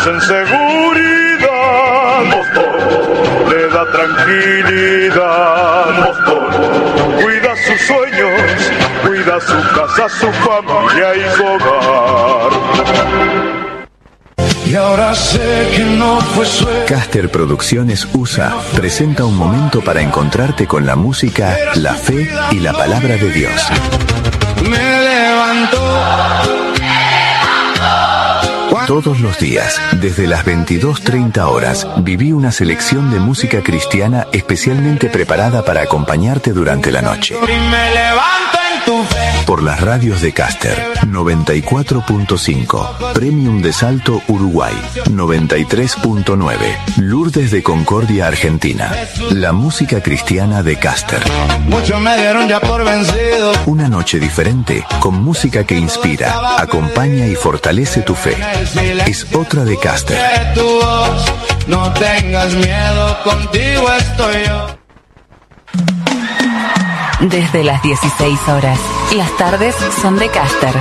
conduce en seguridad. Le da tranquilidad. Cuida sus sueños, cuida su casa, su familia y su hogar. Y ahora sé que no fue suerte. Caster Producciones USA presenta un momento para encontrarte con la música, la fe y la palabra de Dios. Me levantó. Todos los días, desde las 22:30 horas, viví una selección de música cristiana especialmente preparada para acompañarte durante la noche. Por las radios de Caster, 94.5, Premium de Salto, Uruguay, 93.9, Lourdes de Concordia, Argentina. La música cristiana de Caster. Muchos me dieron ya por vencido. Una noche diferente, con música que inspira, acompaña y fortalece tu fe. Es otra de Caster. No tengas miedo, contigo estoy yo. Desde las 16 horas, las tardes son de Caster.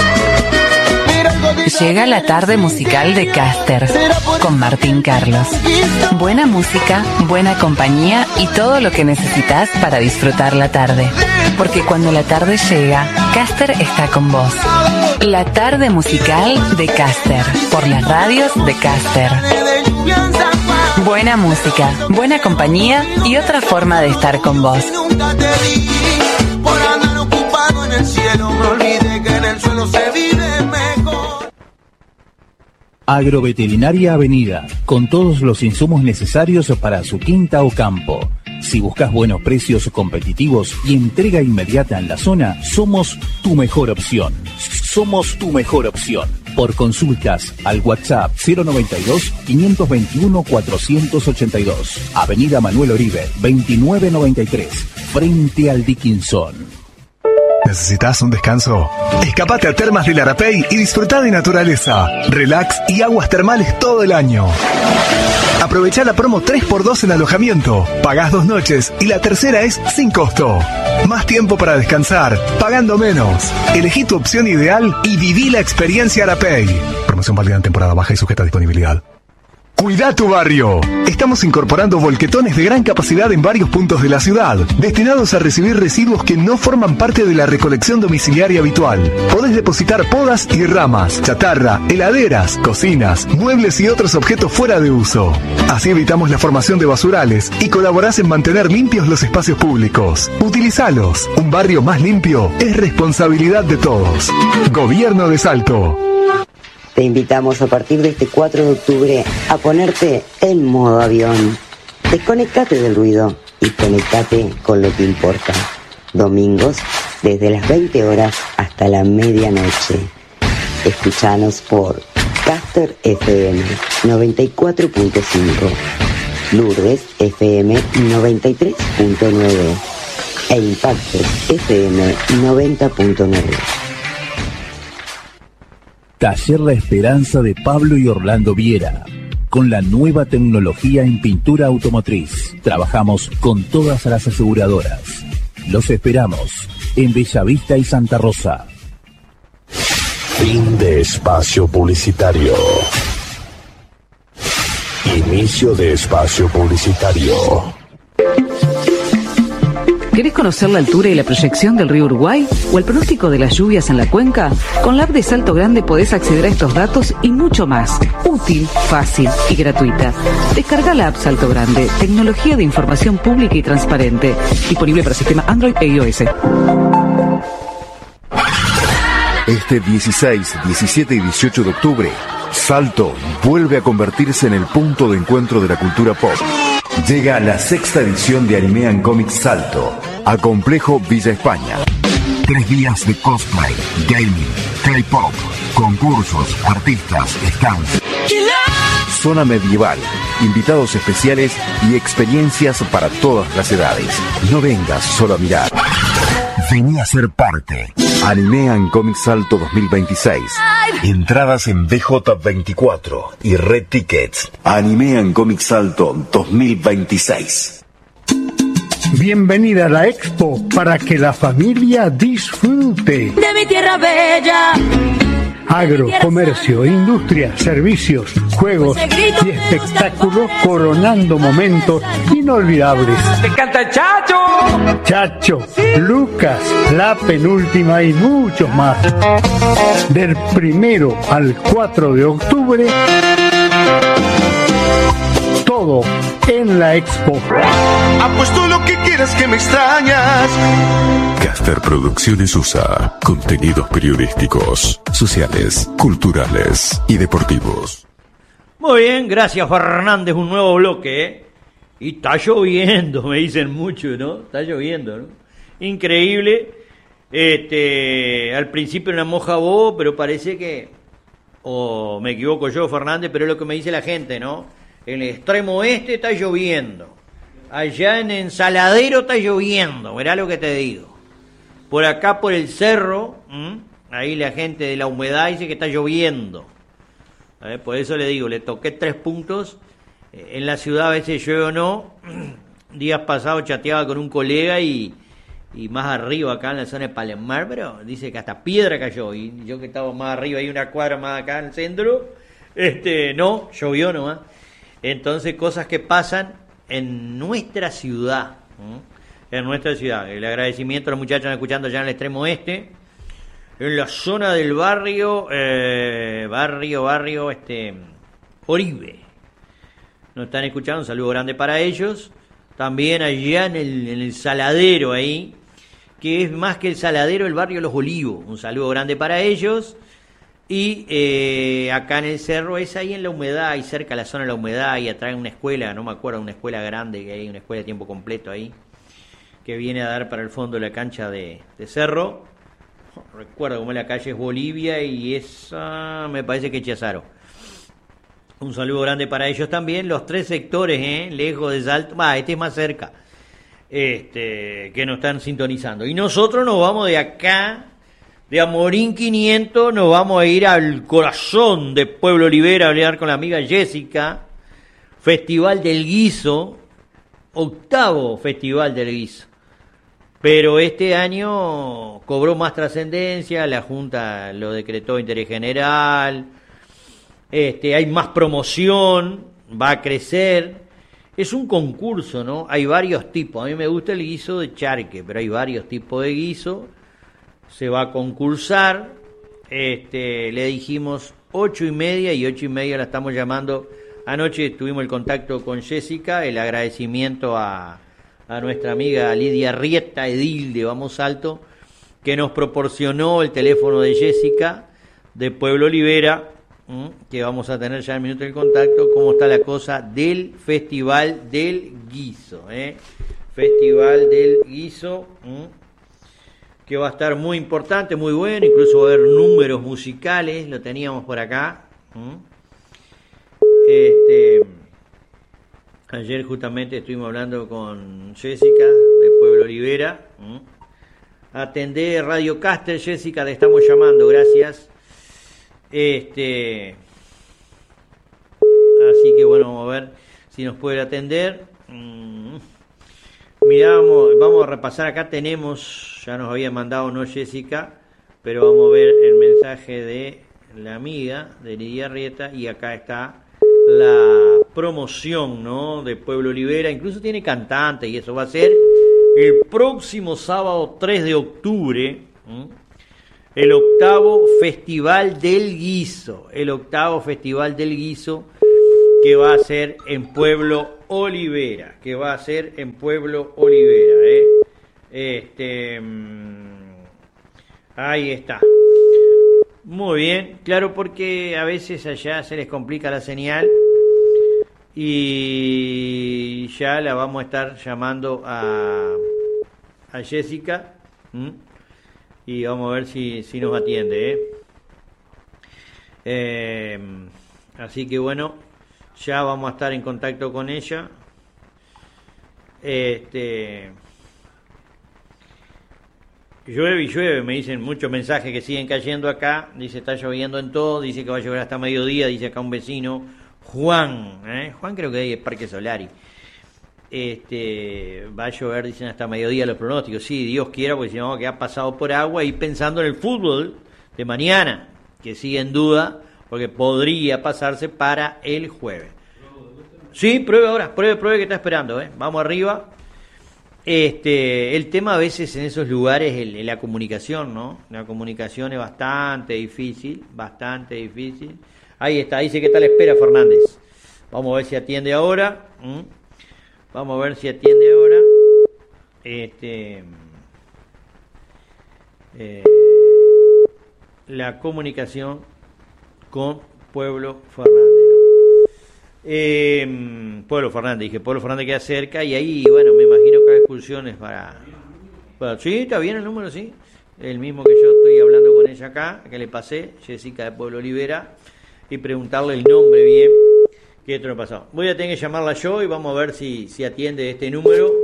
Llega la tarde musical de Caster con Martín Carlos. Buena música, buena compañía y todo lo que necesitas para disfrutar la tarde. Porque cuando la tarde llega, Caster está con vos. La tarde musical de Caster, por las radios de Caster. Buena música, buena compañía y otra forma de estar con vos. Por andar ocupado en el cielo, me olvidé que en el suelo se vive mejor. Agroveterinaria Avenida, con todos los insumos necesarios para su quinta o campo. Si buscas buenos precios competitivos y entrega inmediata en la zona, somos tu mejor opción. Somos tu mejor opción. Por consultas al WhatsApp 092-521-482. Avenida Manuel Oribe, 2993, frente al Dickinson. ¿Necesitas un descanso? Escapate a Termas del Arapey y disfruta de naturaleza, relax y aguas termales todo el año. Aprovecha la promo 3x2 en alojamiento. Pagás 2 noches y la tercera es sin costo. Más tiempo para descansar, pagando menos. Elegí tu opción ideal y viví la experiencia Arapey. Promoción válida en temporada baja y sujeta a disponibilidad. Cuida tu barrio. Estamos incorporando volquetones de gran capacidad en varios puntos de la ciudad, destinados a recibir residuos que no forman parte de la recolección domiciliaria habitual. Podés depositar podas y ramas, chatarra, heladeras, cocinas, muebles y otros objetos fuera de uso. Así evitamos la formación de basurales y colaborás en mantener limpios los espacios públicos. Utilizalos. Un barrio más limpio es responsabilidad de todos. Gobierno de Salto. Te invitamos a partir de este 4 de octubre a ponerte en modo avión. Desconectate del ruido y conectate con lo que importa. Domingos, desde las 20 horas hasta la medianoche. Escuchanos por Caster FM 94.5, Lourdes FM 93.9 e Impacto FM 90.9. Taller La Esperanza de Pablo y Orlando Viera. Con la nueva tecnología en pintura automotriz. Trabajamos con todas las aseguradoras. Los esperamos en Bellavista y Santa Rosa. Fin de espacio publicitario. Inicio de espacio publicitario. ¿Querés conocer la altura y la proyección del río Uruguay o el pronóstico de las lluvias en la cuenca? Con la app de Salto Grande podés acceder a estos datos y mucho más. Útil, fácil y gratuita. Descarga la app Salto Grande, tecnología de información pública y transparente. Disponible para sistema Android e iOS. Este 16, 17 y 18 de octubre, Salto vuelve a convertirse en el punto de encuentro de la cultura pop. Llega la 6ª edición de Anime and Comics Salto, a Complejo Villa España. 3 días de cosplay, gaming, K-pop, concursos, artistas, stands. Zona medieval, invitados especiales y experiencias para todas las edades. No vengas solo a mirar. Vení a ser parte. Anime and Comics Salto 2026. Entradas en BJ24 y Red Tickets. Anime and Comics Salto 2026. Bienvenida a la Expo para que la familia disfrute. De mi tierra bella. Agro, comercio, industria, servicios, juegos y espectáculos coronando momentos inolvidables. ¡Me canta el Chacho! Chacho, Lucas, La Penúltima y muchos más. Del 1 al 4 de octubre, todo en la Expo. Apuesto lo que quieras que me extrañas. Caster Producciones USA. Contenidos periodísticos, sociales, culturales y deportivos. Muy bien, gracias Fernández, un nuevo bloque, ¿eh? Y está lloviendo, me dicen mucho, ¿no? Está lloviendo, ¿no? Increíble. Al principio una moja bobo, pero parece que, o me equivoco yo, Fernández, pero es lo que me dice la gente, ¿no? En el extremo oeste está lloviendo. Allá en Ensaladero está lloviendo, verá lo que te digo. Por acá, por el cerro, ahí la gente de la humedad dice que está lloviendo. Por eso le digo, le toqué 3 puntos. En la ciudad a veces llueve o no. Días pasados chateaba con un colega y más arriba acá en la zona de Palomar, pero dice que hasta piedra cayó. Y yo que estaba más arriba, hay una cuadra más acá en el centro, no, llovió nomás. Entonces, cosas que pasan en nuestra ciudad. En nuestra ciudad. El agradecimiento a los muchachos que están escuchando allá en el extremo oeste. En la zona del barrio, Oribe. Nos están escuchando, un saludo grande para ellos. También allá en el Saladero ahí, que es más que el Saladero, el barrio Los Olivos. Un saludo grande para ellos. Y acá en el cerro es ahí en la humedad, y cerca de la zona de la humedad, y atrás una escuela, no me acuerdo, una escuela grande, que hay una escuela de tiempo completo ahí, que viene a dar para el fondo de la cancha de cerro. Recuerdo cómo la calle es Bolivia y esa me parece que es Chazaro. Un saludo grande para ellos también. Los 3 sectores, lejos de Salto, este es más cerca, que nos están sintonizando. Y nosotros nos vamos de acá, de Amorín 500, nos vamos a ir al corazón de Pueblo Olivera a hablar con la amiga Jessica. Festival del Guiso, 8º Festival del Guiso. Pero este año cobró más trascendencia, la Junta lo decretó de interés general, hay más promoción, va a crecer. Es un concurso, ¿no? Hay varios tipos. A mí me gusta el guiso de charque, pero hay varios tipos de guiso. Se va a concursar. Le dijimos 8:30 y 8:30 la estamos llamando. Anoche tuvimos el contacto con Jessica, el agradecimiento a nuestra amiga Lidia Rieta, edil de Vamos Alto, que nos proporcionó el teléfono de Jessica de Pueblo Olivera, que vamos a tener ya en minuto el contacto, cómo está la cosa del Festival del Guiso, Festival del Guiso, que va a estar muy importante, muy bueno, incluso va a haber números musicales, lo teníamos por acá. Ayer justamente estuvimos hablando con Jessica de Pueblo Olivera. Atendé Radio Caster, Jessica, te estamos llamando, gracias. Así que bueno, vamos a ver si nos puede atender. Mirá, vamos a repasar acá, tenemos, ya nos había mandado, no Jessica, pero vamos a ver el mensaje de la amiga de Lidia Rieta, y acá está la promoción, ¿no?, de Pueblo Olivera. Incluso tiene cantante, y eso va a ser el próximo sábado 3 de octubre, el 8º Festival del Guiso, que va a ser en Pueblo Olivera, ahí está. Muy bien, claro, porque a veces allá se les complica la señal y ya la vamos a estar llamando a Jessica, y vamos a ver si nos atiende, así que bueno, ya vamos a estar en contacto con ella. Llueve y llueve, me dicen muchos mensajes que siguen cayendo acá. Dice, está lloviendo en todo, dice que va a llover hasta mediodía, dice acá un vecino, Juan, Juan creo que hay el Parque Solari. Va a llover, dicen, hasta mediodía los pronósticos. Sí, Dios quiera, porque si no vamos a quedar pasado por agua, y pensando en el fútbol de mañana. que sigue en duda, porque podría pasarse para el jueves. Sí, pruebe ahora, pruebe que está esperando, Vamos arriba. El tema a veces en esos lugares es la comunicación, ¿no? La comunicación es bastante difícil. Ahí está, dice que está la espera Fernández. Vamos a ver si atiende ahora. La comunicación con Pueblo Fernández. Pueblo Fernández queda cerca y ahí, bueno, me imagino que hay excursiones para... Sí, está bien el número, sí. El mismo que yo estoy hablando con ella acá, que le pasé, Jessica de Pueblo Olivera, y preguntarle el nombre bien, que esto no pasó. Voy a tener que llamarla yo y vamos a ver si atiende este número.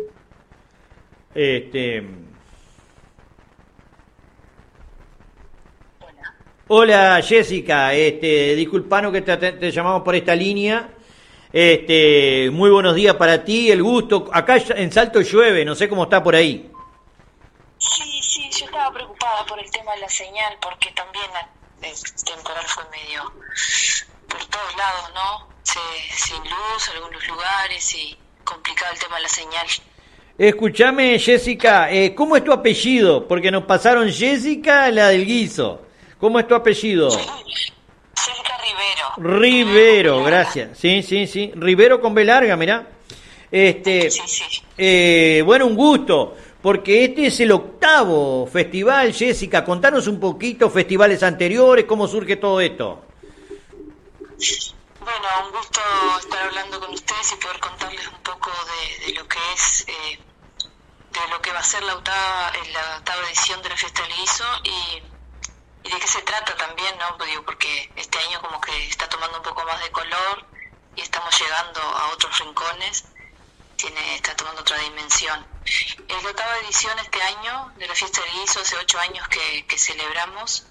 Hola Jessica, disculpanos que te llamamos por esta línea. Muy buenos días para ti, el gusto. Acá en Salto llueve, no sé cómo está por ahí. Sí, yo estaba preocupada por el tema de la señal, porque también el temporal fue medio por todos lados, ¿no? Sin luz en algunos lugares y complicado el tema de la señal. Escúchame Jessica, ¿cómo es tu apellido? Porque nos pasaron Jessica, la del guiso. ¿Cómo es tu apellido? Jessica Rivero. Rivero, gracias. Sí. Rivero con B larga, mirá. Sí. Bueno, un gusto, porque este es el 8º festival, Jessica. Contanos un poquito, festivales anteriores, cómo surge todo esto. Bueno, un gusto estar hablando con ustedes y poder contarles un poco de lo que es, de lo que va a ser la octava edición de la Fiesta del Guiso y de qué se trata también, ¿no? Porque este año como que está tomando un poco más de color y estamos llegando a otros rincones, está tomando otra dimensión. Es la octava edición este año de la Fiesta del Guiso, hace 8 años que celebramos.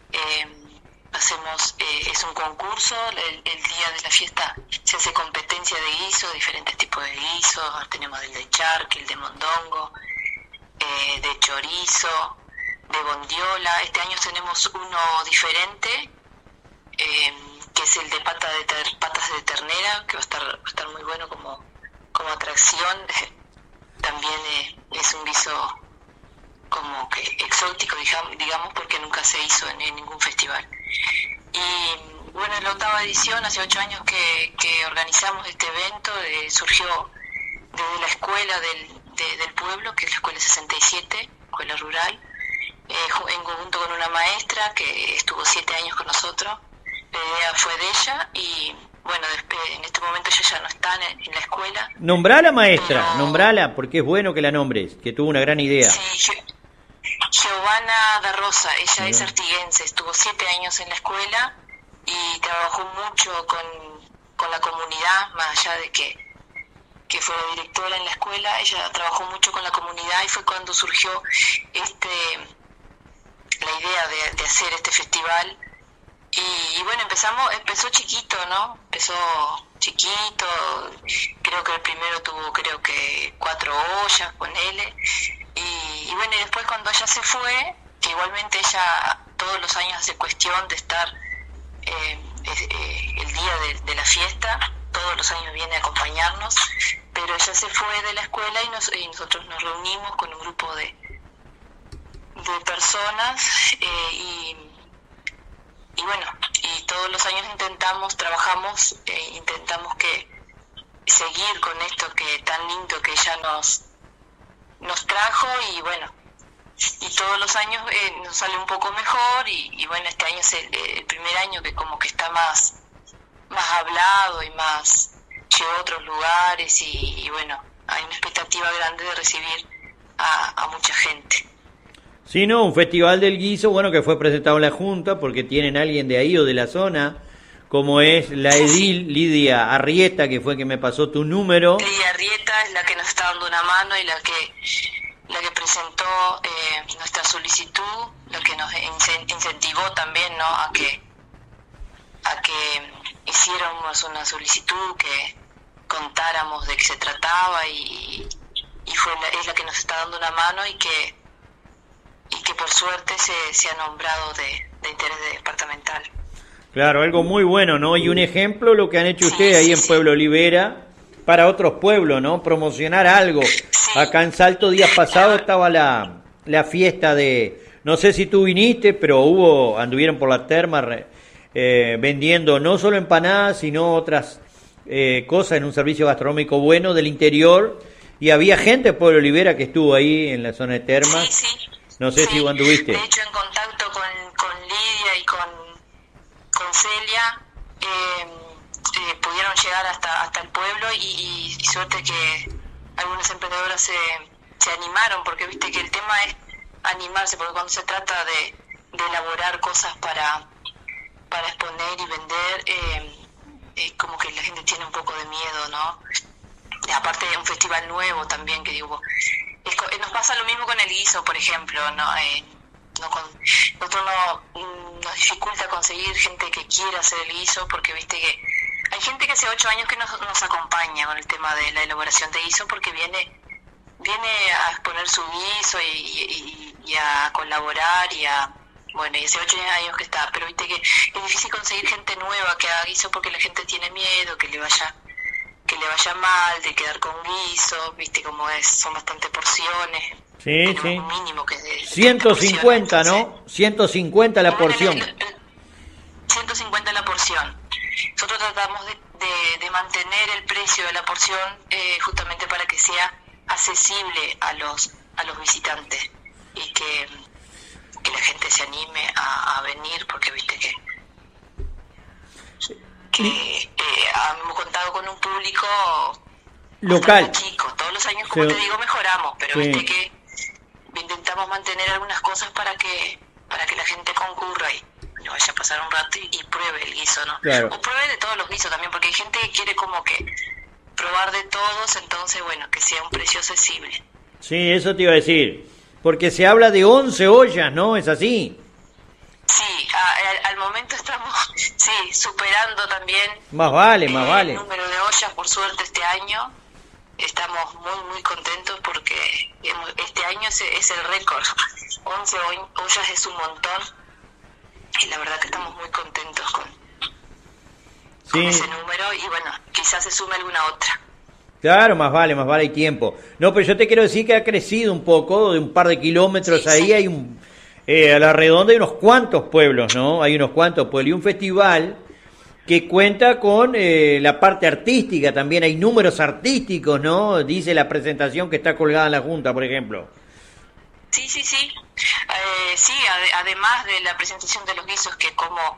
Es un concurso, el día de la fiesta se hace competencia de guiso, diferentes tipos de guisos, tenemos el de charqui, el de mondongo, de chorizo, de bondiola. Este año tenemos uno diferente, que es el de patas de ternera, que va a estar muy bueno como atracción. También es un guiso como que exótico, digamos, porque nunca se hizo en ningún festival. Y bueno, en la octava edición, hace 8 años que organizamos este evento, surgió desde la escuela del pueblo, que es la Escuela 67, escuela rural, en conjunto con una maestra que estuvo 7 años con nosotros. La idea fue de ella y bueno, en este momento ella ya no está en la escuela. Nombrá a la maestra, nombrala, porque es bueno que la nombres, que tuvo una gran idea. Sí, Giovanna da Rosa, ella es artiguense, estuvo 7 años en la escuela y trabajó mucho con la comunidad, más allá de que fue la directora en la escuela. Ella trabajó mucho con la comunidad y fue cuando surgió la idea de hacer este festival. Y bueno, empezó chiquito, ¿no? Empezó chiquito, creo que el primero tuvo 4 ollas, ponele. Y bueno, y después cuando ella se fue, que igualmente ella todos los años hace cuestión de estar el día de la fiesta, todos los años viene a acompañarnos, pero ella se fue de la escuela y nosotros nos reunimos con un grupo de personas y bueno, y todos los años trabajamos, intentamos seguir con esto que tan lindo que ella nos trajo y bueno, y todos los años nos sale un poco mejor y bueno, este año es el primer año que como que está más hablado y más llegó a otros lugares y bueno, hay una expectativa grande de recibir a mucha gente. Sí, no, un festival del guiso, bueno, que fue presentado en la Junta porque tienen alguien de ahí o de la zona, como es la edil Lidia Arrieta, que fue que me pasó tu número. Lidia Arrieta es la que nos está dando una mano y la que presentó nuestra solicitud, la que nos incentivó también, ¿no? a que hiciéramos una solicitud, que contáramos de qué se trataba y es la que nos está dando una mano y que por suerte se ha nombrado de de interés departamental. Claro, algo muy bueno, ¿no? Y un ejemplo lo que han hecho ustedes ahí en Pueblo Olivera para otros pueblos, ¿no? Promocionar algo. Acá en Salto días pasados estaba la fiesta de, no sé si tú viniste, pero anduvieron por la terma vendiendo no solo empanadas, sino otras cosas en un servicio gastronómico bueno del interior, y había gente de Pueblo Olivera que estuvo ahí en la zona de termas. No sé si vos anduviste. De hecho, en contacto con Lidia y con Celia, pudieron llegar hasta el pueblo y suerte que algunas emprendedoras se animaron, porque viste que el tema es animarse, porque cuando se trata de elaborar cosas para exponer y vender, como que la gente tiene un poco de miedo, ¿no? Y aparte de un festival nuevo también, que digo, nos pasa lo mismo con el guiso, por ejemplo, ¿no? Nosotros nos dificulta conseguir gente que quiera hacer el guiso, porque viste que hay gente que hace 8 años que nos acompaña con el tema de la elaboración de guiso, porque viene a exponer su guiso y a colaborar y hace 8 años que está, pero viste que es difícil conseguir gente nueva que haga guiso, porque la gente tiene miedo que le vaya mal, de quedar con guiso, viste cómo son bastantes porciones. Sí. Un mínimo que es de 150, ¿no? 150 la porción. 150 la porción. Nosotros tratamos de mantener el precio de la porción justamente para que sea accesible a los visitantes y que la gente se anime a venir, porque viste que hemos contado con un público local, chico. Todos los años, como te digo, mejoramos, pero viste que intentamos mantener algunas cosas para que la gente concurra y vaya a pasar un rato y pruebe el guiso, ¿no? Claro. O pruebe de todos los guisos también, porque hay gente que quiere como que probar de todos, entonces que sea un precio accesible. Sí, eso te iba a decir, porque se habla de 11 ollas, ¿no? ¿Es así? Sí, al momento estamos superando también más vale el número de ollas, por suerte, este año. Estamos muy muy contentos porque este año es el récord. 11 ollas es un montón y la verdad que estamos muy contentos con ese número, y quizás se sume alguna otra. Claro, más vale, hay tiempo. No, pero yo te quiero decir que ha crecido un poco, de un par de kilómetros ahí hay a la redonda hay unos cuantos pueblos, ¿no? Hay unos cuantos pueblos y un festival que cuenta con la parte artística también. Hay números artísticos, ¿no? Dice la presentación que está colgada en la Junta, por ejemplo. Sí. Además de la presentación de los guisos, que es como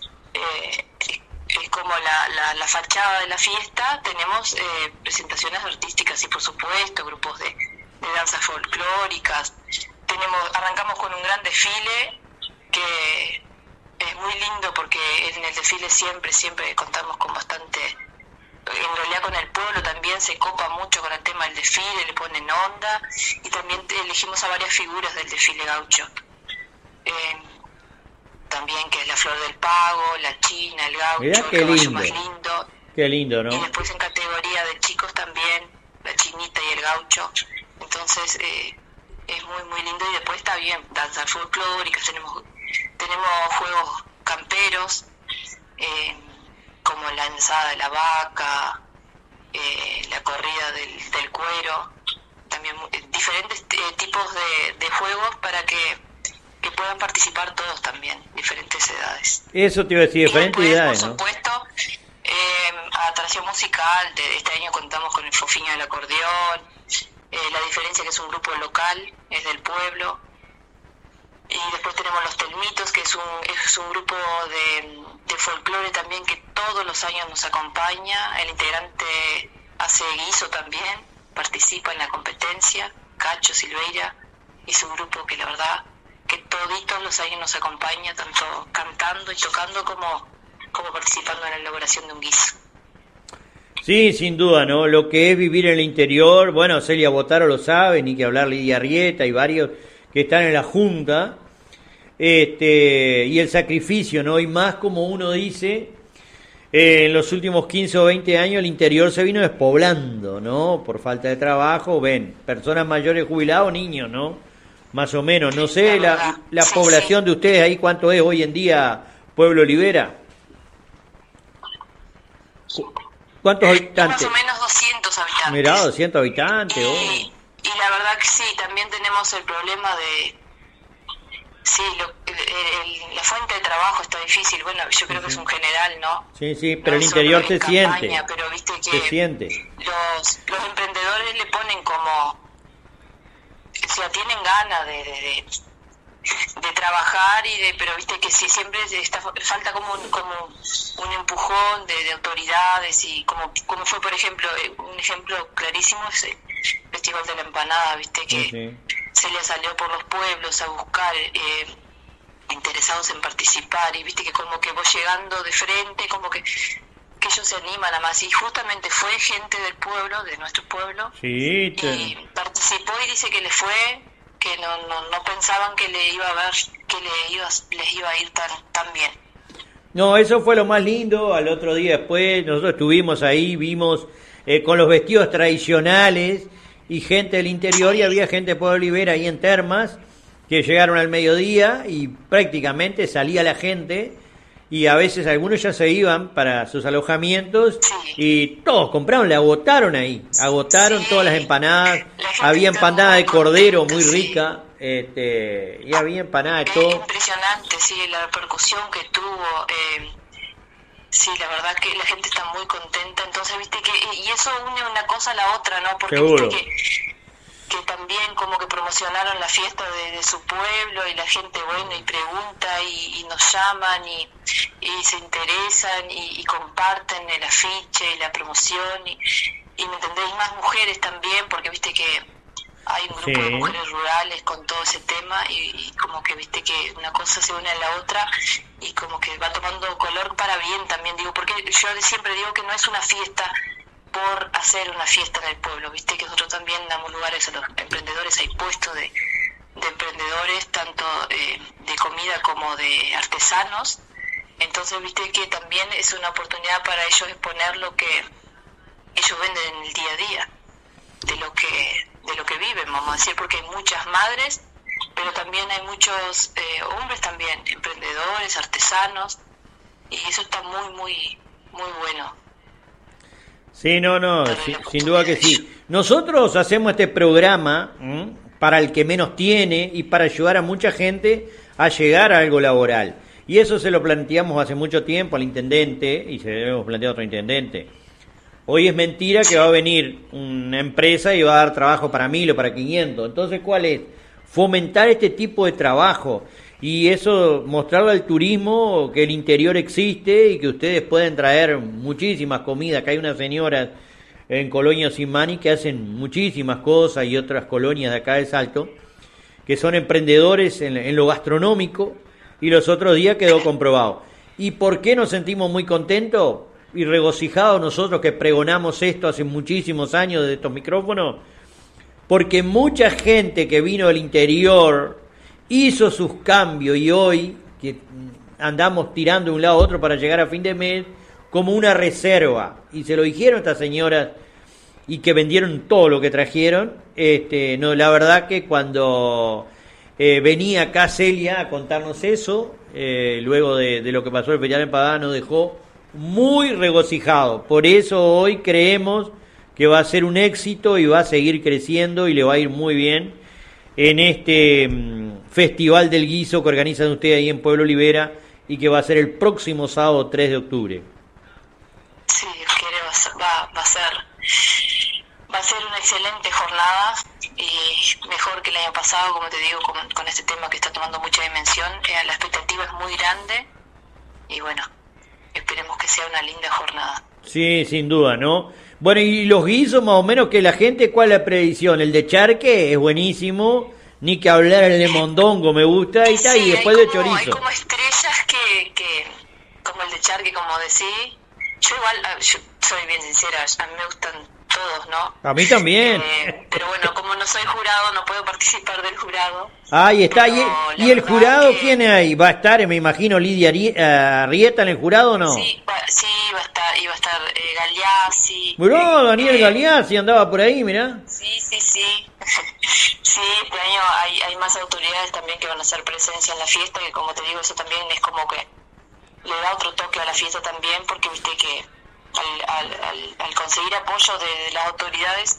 la fachada de la fiesta, tenemos presentaciones artísticas y, por supuesto, grupos de danzas folclóricas. Arrancamos con un gran desfile que es muy lindo, porque en el desfile siempre contamos con bastante, en realidad con el pueblo también se copa mucho con el tema del desfile, le ponen onda, y también elegimos a varias figuras del desfile gaucho, también, que es la Flor del Pago, la China, el gaucho, mirá, el caballo más lindo. Qué lindo, ¿no? Y después en categoría de chicos también, la Chinita y el gaucho. Entonces es muy muy lindo, y después está bien, danzas folclóricas, tenemos juegos camperos, como la ensada de la vaca, la corrida del cuero, también diferentes tipos de juegos para que puedan participar todos también, diferentes edades. Eso te iba a decir, diferentes edades, por supuesto, atracción musical, este año contamos con el Fofiño del acordeón. La diferencia que es un grupo local, es del pueblo. Y después tenemos los Telmitos, que es un grupo de folclore también, que todos los años nos acompaña. El integrante hace guiso también, participa en la competencia. Cacho Silveira es un grupo que la verdad que toditos los años nos acompaña, tanto cantando y tocando como participando en la elaboración de un guiso. Sí, sin duda, ¿no? Lo que es vivir en el interior, bueno, Celia Botaro lo sabe, ni que hablar Lidia Arrieta y varios que están en la Junta, y el sacrificio, ¿no? Y más, como uno dice, en los últimos 15 o 20 años el interior se vino despoblando, ¿no? Por falta de trabajo, personas mayores jubilados, niños, ¿no? más o menos. No sé, la población de ustedes ahí, ¿cuánto es hoy en día, Pueblo Olivera? ¿Cuántos habitantes? Más o menos 200 habitantes. Mirá, 200 habitantes. Y la verdad que sí, también tenemos el problema de... Sí, la fuente de trabajo está difícil. Bueno, yo creo que es un general, ¿no? Sí, pero el interior se siente. Pero viste que se siente. Los emprendedores le ponen como... O sea, tienen ganas de trabajar pero viste que sí, siempre falta como un empujón de autoridades, y como fue, por ejemplo, un ejemplo clarísimo es el Festival de la Empanada, viste que se le salió por los pueblos a buscar interesados en participar, y viste que como que vos llegando de frente, como que ellos se animan a más, y justamente fue gente del pueblo, de nuestro pueblo, y participó, y dice que le fue, que no pensaban que les iba a ir tan bien. No, eso fue lo más lindo. Al otro día después nosotros estuvimos ahí, vimos con los vestidos tradicionales y gente del interior, y había gente de Pueblo Olivera ahí en Termas que llegaron al mediodía y prácticamente salía la gente, y a veces algunos ya se iban para sus alojamientos, y todos compraron, le agotaron todas las empanadas. Había empanada de cordero muy rica, y había empanada de todo. Impresionante, sí, la repercusión que tuvo. Sí, la verdad que la gente está muy contenta. Entonces, viste que y eso une una cosa a la otra, ¿no? Porque seguro. Viste que también como que promocionaron la fiesta de su pueblo, y la gente, bueno, y pregunta y nos llaman y se interesan y comparten el afiche y la promoción y me entendéis, más mujeres también, porque viste que hay un grupo de mujeres rurales con todo ese tema, y como que viste que una cosa se une a la otra, y como que va tomando color para bien también, digo, porque yo siempre digo que no es una fiesta por hacer una fiesta en el pueblo, viste que nosotros también damos lugares a los emprendedores, hay puestos de emprendedores, tanto de comida como de artesanos, entonces viste que también es una oportunidad para ellos exponer lo que ellos venden en el día a día, de lo que viven, vamos a decir, porque hay muchas madres, pero también hay muchos hombres también, emprendedores, artesanos, y eso está muy, muy, muy bueno. Sí, sin duda que sí. Nosotros hacemos este programa para el que menos tiene y para ayudar a mucha gente a llegar a algo laboral. Y eso se lo planteamos hace mucho tiempo al intendente, y se lo hemos planteado a otro intendente. Hoy es mentira que va a venir una empresa y va a dar trabajo para 1000 o para 500. Entonces, ¿cuál es? Fomentar este tipo de trabajo. Y eso, mostrarle al turismo que el interior existe y que ustedes pueden traer muchísimas comidas. Que hay unas señoras en Colonia Simani que hacen muchísimas cosas, y otras colonias de acá de Salto que son emprendedores en lo gastronómico, y los otros días quedó comprobado. ¿Y por qué nos sentimos muy contentos y regocijados nosotros que pregonamos esto hace muchísimos años de estos micrófonos? Porque mucha gente que vino del interior hizo sus cambios, y hoy que andamos tirando de un lado a otro para llegar a fin de mes como una reserva, y se lo dijeron estas señoras, y que vendieron todo lo que trajeron. No, la verdad que cuando venía acá Celia a contarnos eso, luego de lo que pasó el Festival de Empanada, nos dejó muy regocijado. Por eso hoy creemos que va a ser un éxito y va a seguir creciendo y le va a ir muy bien en este Festival del Guiso que organizan ustedes ahí en Pueblo Olivera, y que va a ser el próximo sábado 3 de octubre. Sí, va a ser una excelente jornada, y mejor que el año pasado, como te digo, con este tema que está tomando mucha dimensión. La expectativa es muy grande, y bueno, esperemos que sea una linda jornada. Sí, sin duda, ¿no? Bueno, y los guisos, más o menos, que la gente, ¿cuál es la predicción? El de charque es buenísimo, ni que hablar, el de mondongo me gusta, y, sí, y después de chorizo. Hay como estrellas que como el de charque, como decís. Yo igual, yo soy bien sincera, a mí me gustan todos, ¿no? A mí también. Pero bueno, como no soy jurado, no puedo participar del jurado. Ahí está. ¿Y el jurado quién hay? ¿Va a estar, me imagino, Lidia Arrieta en el jurado o no? Sí, va a estar Galeazzi. Bueno, Daniel Galeazzi andaba por ahí, mirá. Sí. Sí, este año hay más autoridades también que van a hacer presencia en la fiesta, que como te digo, eso también es como que le da otro toque a la fiesta también, porque viste que al conseguir apoyo de las autoridades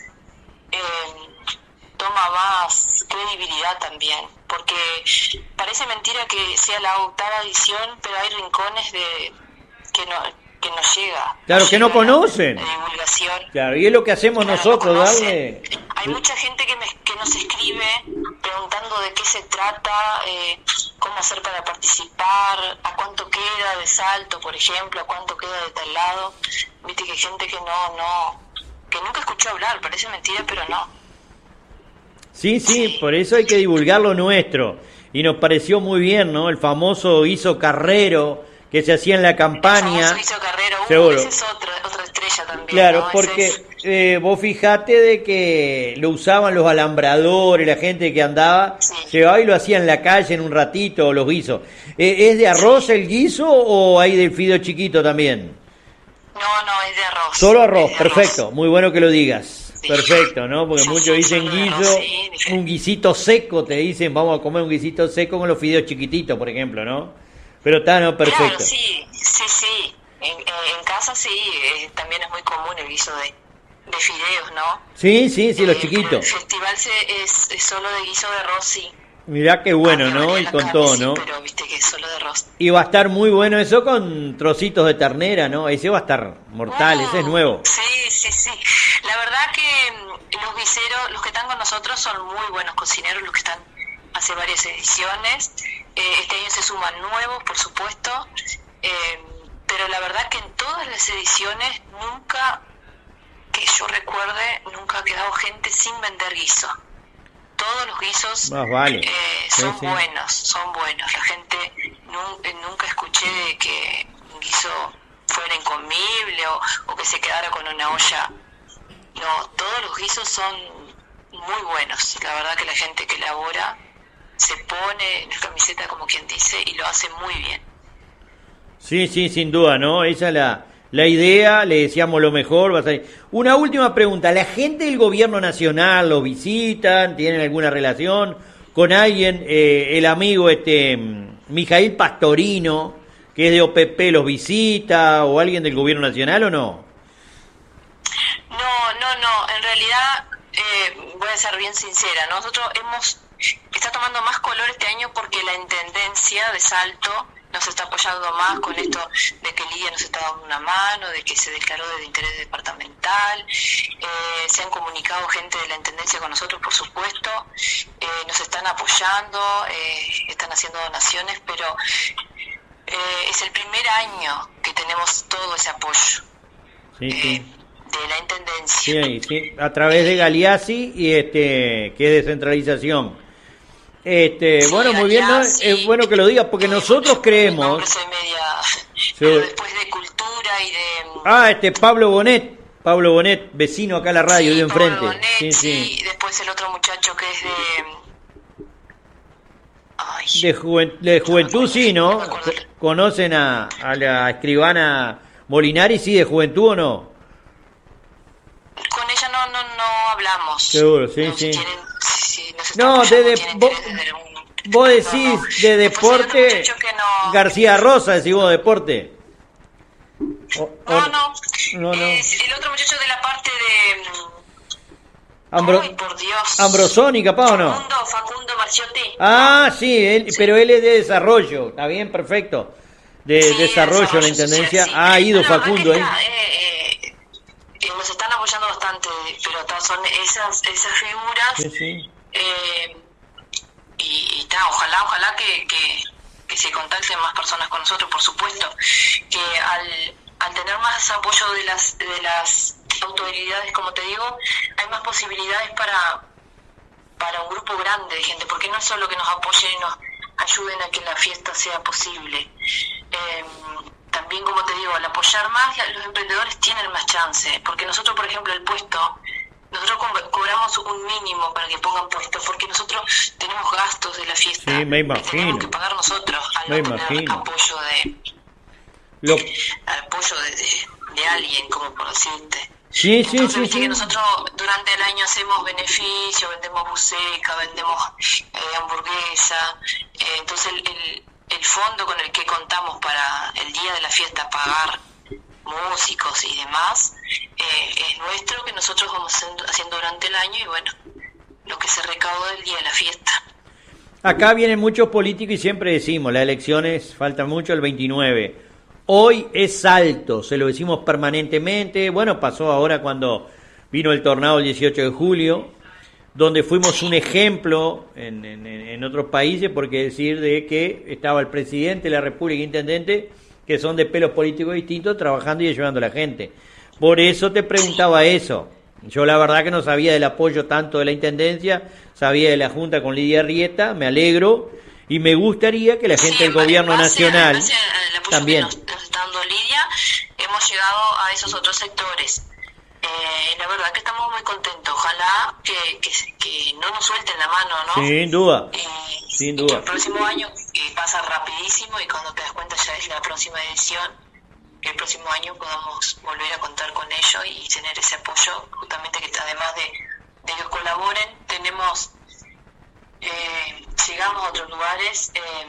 toma más credibilidad también, porque parece mentira que sea la 8ª edición, pero hay rincones que no llega. Claro, que no conocen. La divulgación. Claro, y es lo que hacemos nosotros, darle... Hay mucha gente que nos escribe preguntando de qué se trata, cómo hacer para participar, a cuánto queda de Salto, por ejemplo, a cuánto queda de tal lado. Viste que hay gente que que nunca escuchó hablar, parece mentira, pero no. Sí, por eso hay que divulgar lo nuestro. Y nos pareció muy bien, ¿no? El famoso guiso carrero que se hacía en la campaña. El famoso guiso carrero, seguro. Esa es otra estrella también. Claro, ¿no? porque vos fijate de que lo usaban los alambradores, la gente que andaba, llevaba y lo hacía en la calle en un ratito, los guisos. ¿Es de arroz el guiso o hay de fideo chiquito también? No, es de arroz. Solo arroz, perfecto, muy bueno que lo digas. Sí. Perfecto, ¿no? Porque muchos dicen guiso, un guisito seco, te dicen, vamos a comer un guisito seco con los fideos chiquititos, por ejemplo, ¿no? Pero está, no, perfecto. Claro, sí. En casa sí, también es muy común el guiso de fideos, ¿no? Sí, los chiquitos. El festival es solo de guiso de arroz, sí. Mirá qué bueno, ¿no? Y con carne, todo, ¿no? Sí, pero viste que es solo de arroz. Y va a estar muy bueno eso con trocitos de ternera, ¿no? Ese va a estar mortal, ese es nuevo. Sí. La verdad que los guiseros, los que están con nosotros son muy buenos cocineros, los que están hace varias ediciones. Este año se suman nuevos, por supuesto. Pero la verdad que en todas las ediciones nunca, que yo recuerde, nunca ha quedado gente sin vender guiso. Todos los guisos son buenos. La gente nunca escuché de que un guiso fuera incomible o que se quedara con una olla. No, todos los guisos son muy buenos. La verdad que la gente que elabora se pone en la camiseta, como quien dice, y lo hace muy bien. Sí, sin duda, ¿no? Esa es la idea, le deseamos lo mejor. Una última pregunta, ¿la gente del gobierno nacional lo visitan? ¿Tienen alguna relación con alguien? El amigo Mijail Pastorino, que es de OPP, ¿los visita? ¿O alguien del gobierno nacional o no? No, en realidad voy a ser bien sincera, nosotros está tomando más color este año porque la Intendencia de Salto nos está apoyando más con esto de que Lidia nos está dando una mano, de que se declaró de interés departamental. Se han comunicado gente de la Intendencia con nosotros, por supuesto, nos están apoyando, están haciendo donaciones, pero es el primer año que tenemos todo ese apoyo de la Intendencia. Sí, a través de Galeazzi y que es descentralización. Bueno, muy bien, ¿no? Es bueno que lo digas porque nosotros creemos. Pero después de cultura y de. Pablo Bonet, vecino acá a la radio, de enfrente. Bonet, sí. Después el otro muchacho que es de Juventud, sí, ¿no? ¿Conocen a la escribana Molinari, sí, de Juventud o no? Con ella no hablamos. Seguro, sí. Vos decís de deporte, García Rosa, decís vos deporte. No. El otro muchacho de la parte de... por Dios. Ambrosoni, capaz o no. Facundo Marciotti. Sí, pero él es de desarrollo, está bien, perfecto. De desarrollo, la Intendencia. Sí. Ha ido Facundo ahí. Nos están apoyando bastante, pero son esas figuras. Sí. Y ojalá que se contacten más personas con nosotros, por supuesto, que al tener más apoyo de las autoridades, como te digo, hay más posibilidades para un grupo grande de gente, porque no es solo que nos apoyen y nos ayuden a que la fiesta sea posible. También, como te digo, al apoyar más, los emprendedores tienen más chance, porque nosotros, por ejemplo, el puesto, nosotros cobramos un mínimo para que pongan puesto, porque nosotros tenemos gastos de la fiesta. Sí, me imagino. Tenemos que pagar nosotros al no tener apoyo de alguien, como por decirte. Sí. Que nosotros durante el año hacemos beneficios, vendemos buceca, vendemos hamburguesa. Entonces el fondo con el que contamos para el día de la fiesta pagar músicos y demás es nuestro, que nosotros vamos haciendo durante el año, y bueno, lo que se recaudó del día de la fiesta. Acá vienen muchos políticos y siempre decimos, las elecciones faltan mucho, el 29. Hoy es Salto, se lo decimos permanentemente. Bueno, pasó ahora cuando vino el tornado el 18 de julio, donde fuimos un ejemplo en otros países, porque decir de que estaba el presidente de la República y intendente, que son de pelos políticos distintos, trabajando y ayudando a la gente. Por eso te preguntaba eso. Yo la verdad que no sabía del apoyo tanto de la Intendencia, sabía de la Junta con Lidia Rieta, me alegro, y me gustaría que la gente del Gobierno Nacional también. Nos está dando Lidia, hemos llegado a esos otros sectores. La verdad que estamos muy contentos. Ojalá que no nos suelten la mano, ¿no? Sin duda. Sin duda. El próximo año pasa rapidísimo, y cuando te das cuenta ya es la próxima edición. Que el próximo año podamos volver a contar con ellos y tener ese apoyo, justamente, que además de ellos colaboren, tenemos, llegamos a otros lugares,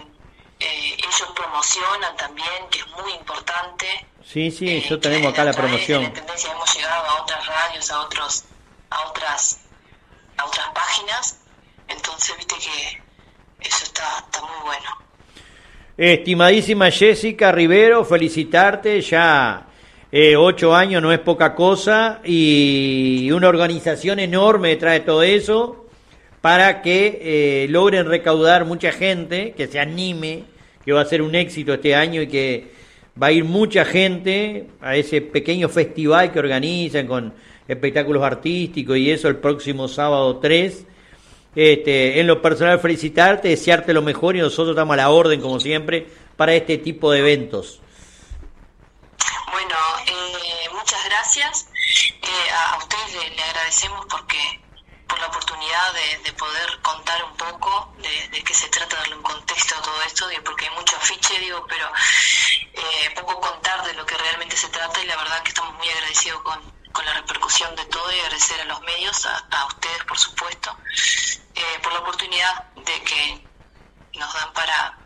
ellos promocionan también, que es muy importante. Sí, yo tenemos acá la promoción. En la Intendencia hemos llegado a otras radios, a otras páginas, entonces viste que eso está muy bueno. Estimadísima Jessica Rivero, felicitarte, ya 8 años no es poca cosa, y una organización enorme detrás de todo eso, para que logren recaudar mucha gente, que se anime, que va a ser un éxito este año, y que va a ir mucha gente a ese pequeño festival que organizan con espectáculos artísticos y eso el próximo sábado 3. En lo personal, felicitarte, desearte lo mejor, y nosotros estamos a la orden, como siempre, para este tipo de eventos. Bueno, muchas gracias. A ustedes le agradecemos por la oportunidad de poder contar un poco de qué se trata, darle un contexto a todo esto, porque hay mucho afiche, pero poco contar de lo que realmente se trata, y la verdad que estamos muy agradecidos con la repercusión de todo, y agradecer a los medios, a ustedes por supuesto, por la oportunidad de que nos dan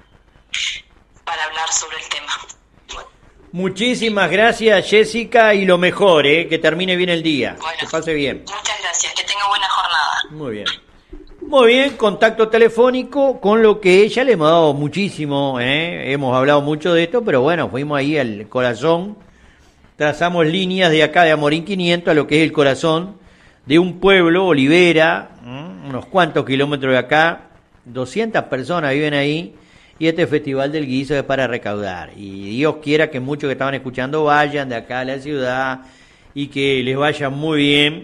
para hablar sobre el tema. Muchísimas gracias, Jessica, y lo mejor, que termine bien el día, bueno, que pase bien. Muchas gracias, que tenga buena jornada. Muy bien, contacto telefónico, con lo que ella le hemos dado muchísimo, hemos hablado mucho de esto, pero bueno, fuimos ahí al corazón, trazamos líneas de acá de Amorín 500 a lo que es el corazón de un pueblo, Olivera, unos cuantos kilómetros de acá, 200 personas viven ahí, y este Festival del Guiso es para recaudar, y Dios quiera que muchos que estaban escuchando vayan de acá a la ciudad, y que les vaya muy bien,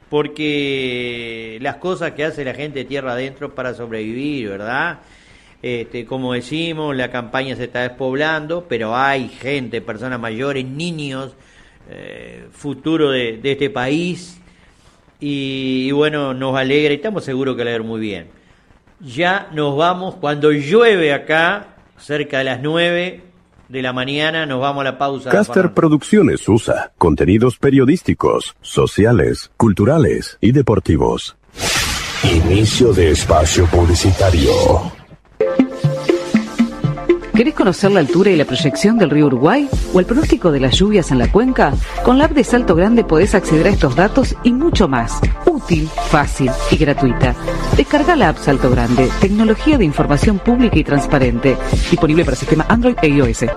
porque las cosas que hace la gente de tierra adentro para sobrevivir, ¿verdad? Como decimos, la campaña se está despoblando, pero hay gente, personas mayores, niños, futuro de este país, y bueno, nos alegra, y estamos seguros que le va a ir muy bien. Ya nos vamos, cuando llueve acá, cerca de las 9 de la mañana, nos vamos a la pausa. Caster Producciones USA contenidos periodísticos, sociales, culturales y deportivos. Inicio de espacio publicitario. ¿Querés conocer la altura y la proyección del río Uruguay o el pronóstico de las lluvias en la cuenca? Con la app de Salto Grande podés acceder a estos datos y mucho más. Útil, fácil y gratuita. Descarga la app Salto Grande, tecnología de información pública y transparente. Disponible para sistema Android e iOS.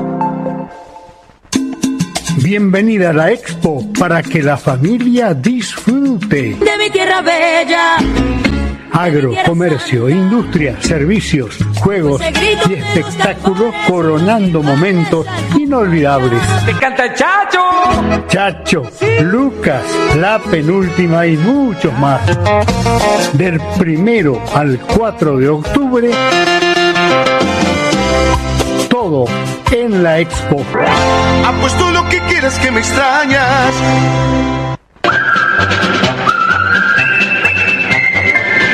Bienvenida a la Expo para que la familia disfrute. De mi tierra bella. Agro, comercio, industria, servicios, juegos y espectáculos coronando momentos inolvidables. ¡Te canta el Chacho! Chacho, Lucas, La Penúltima y muchos más. Del 1 al 4 de octubre, todo en la Expo. Apuesto lo que quieras que me extrañas.